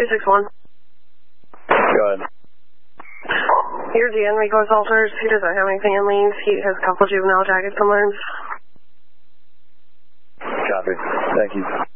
361. Go ahead. Here's the Enrico Salters. He doesn't have anything in liens. He has a couple juvenile jackets and learns. Copy. Thank you.